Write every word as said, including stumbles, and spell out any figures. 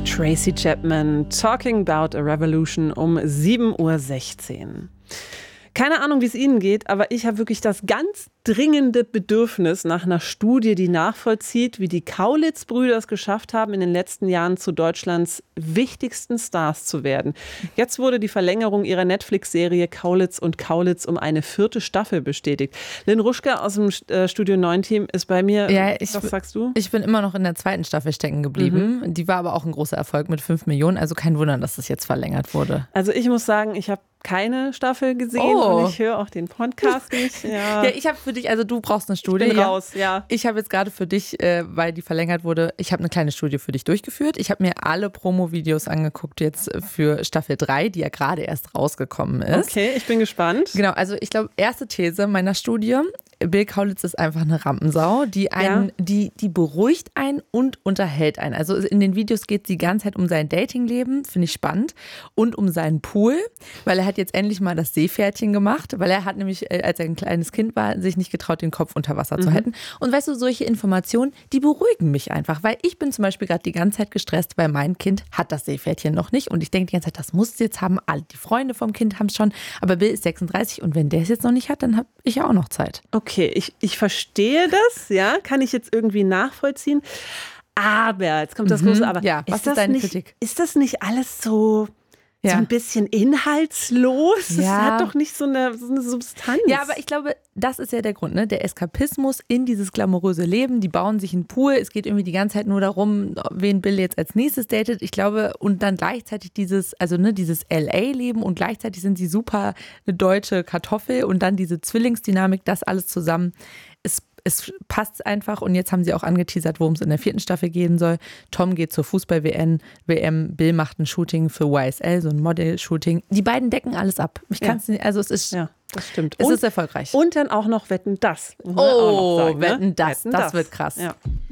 Tracy Chapman, Talking About a Revolution um sieben Uhr sechzehn. Keine Ahnung, wie es Ihnen geht, aber ich habe wirklich das ganz dringende Bedürfnis nach einer Studie, die nachvollzieht, wie die Kaulitz-Brüder es geschafft haben, in den letzten Jahren zu Deutschlands wichtigsten Stars zu werden. Jetzt wurde die Verlängerung ihrer Netflix-Serie Kaulitz und Kaulitz um eine vierte Staffel bestätigt. Lynn Ruschka aus dem äh, Studio neun Team ist bei mir. Ja, ich, Was sagst du? Ich bin immer noch in der zweiten Staffel stecken geblieben. Mhm. Die war aber auch ein großer Erfolg mit fünf Millionen. Also kein Wunder, dass das jetzt verlängert wurde. Also ich muss sagen, ich habe keine Staffel gesehen oh. und ich höre auch den Podcast nicht. Ja, ja ich habe für dich, also du brauchst eine Studie. Ich bin raus, ja. Ich habe jetzt gerade für dich, äh, weil die verlängert wurde, ich habe eine kleine Studie für dich durchgeführt. Ich habe mir alle Promo-Videos angeguckt jetzt für Staffel drei, die ja gerade erst rausgekommen ist. Okay, ich bin gespannt. Genau, also ich glaube, erste These meiner Studie, Bill Kaulitz ist einfach eine Rampensau, die einen, ja. die, die beruhigt einen und unterhält einen. Also in den Videos geht es die ganze Zeit um sein Datingleben, finde ich spannend, und um seinen Pool, weil er hat jetzt endlich mal das Seepferdchen gemacht, weil er hat nämlich, als er ein kleines Kind war, sich nicht getraut, den Kopf unter Wasser mhm. zu halten. Und weißt du, solche Informationen, die beruhigen mich einfach, weil ich bin zum Beispiel gerade die ganze Zeit gestresst, weil mein Kind hat das Seepferdchen noch nicht und ich denke die ganze Zeit, das muss es jetzt haben, alle die Freunde vom Kind haben es schon, aber Bill ist sechsunddreißig und wenn der es jetzt noch nicht hat, dann habe ich ja auch noch Zeit. Okay, ich, ich verstehe das, ja, kann ich jetzt irgendwie nachvollziehen, aber, jetzt kommt das mhm. große Aber, ja, was ist, ist das deine nicht, Kritik? Ist das nicht alles so... Ja. So ein bisschen inhaltslos. Es ja. hat doch nicht so eine, so eine Substanz. Ja, aber ich glaube, das ist ja der Grund, ne? Der Eskapismus in dieses glamouröse Leben. Die bauen sich einen Pool. Es geht irgendwie die ganze Zeit nur darum, wen Bill jetzt als nächstes datet. Ich glaube, und dann gleichzeitig dieses, also ne, dieses L A-Leben und gleichzeitig sind sie super eine deutsche Kartoffel und dann diese Zwillingsdynamik, das alles zusammen. Es Es passt einfach und jetzt haben sie auch angeteasert, worum es in der vierten Staffel gehen soll. Tom geht zur Fußball-W M, Bill macht ein Shooting für Y S L, so ein Model-Shooting. Die beiden decken alles ab. Ich ja. kann's nicht, also es ist, ja, das stimmt. Es und, ist erfolgreich. Und dann auch noch Wetten, das. Oh, sagen, Wetten, ne? das, Wetten, das, das wird krass. Ja.